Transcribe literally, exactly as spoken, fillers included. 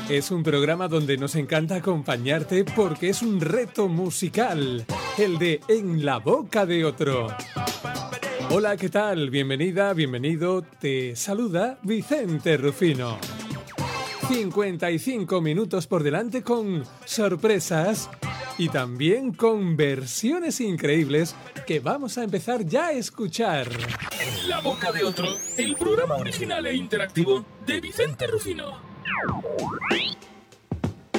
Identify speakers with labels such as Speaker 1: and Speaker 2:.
Speaker 1: Es un programa donde nos encanta acompañarte porque es un reto musical, el de En la boca de otro. Hola, ¿qué tal? Bienvenida, bienvenido. Te saluda Vicente Rufino. cincuenta y cinco minutos por delante con sorpresas y también con versiones increíbles que vamos a empezar ya a escuchar.
Speaker 2: En la boca de otro, el programa original e interactivo de Vicente Rufino.